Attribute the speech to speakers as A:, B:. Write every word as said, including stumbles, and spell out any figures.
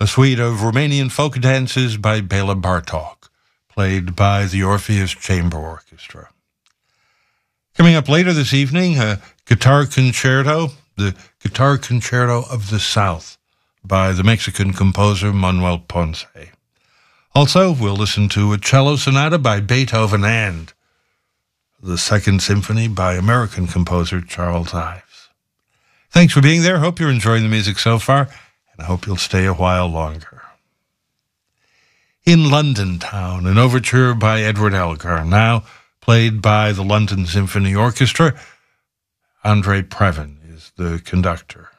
A: a suite of Romanian folk dances by Bela Bartok, played by the Orpheus Chamber Orchestra. Coming up later this evening, a guitar concerto, the Guitar Concerto of the South, by the Mexican composer Manuel Ponce. Also, we'll listen to a cello sonata by Beethoven and the Second Symphony by American composer Charles Ives. Thanks for being there. Hope you're enjoying the music so far, and I hope you'll stay a while longer. In London Town, an overture by Edward Elgar, now played by the London Symphony Orchestra. Andre Previn is the conductor.